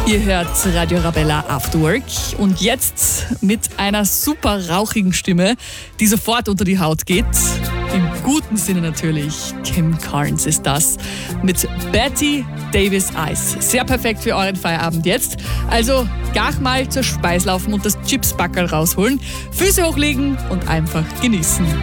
Ihr hört Radio Arabella After Work und jetzt mit einer super rauchigen Stimme, die sofort unter die Haut geht. Im guten Sinne natürlich. Kim Carnes ist das mit Betty Davis Eyes. Sehr perfekt für euren Feierabend jetzt. Also gar mal zur Speis laufen und das Chipsbackerl rausholen, Füße hochlegen und einfach genießen.